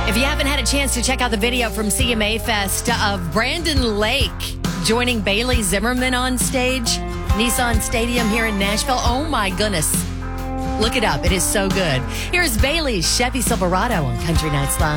If you haven't had a chance to check out the video from CMA Fest of Brandon Lake joining Bailey Zimmerman on stage, Nissan Stadium here in Nashville, oh my goodness. Look it up. It is so good. Here's Bailey's Chevy Silverado on Country Nights Live.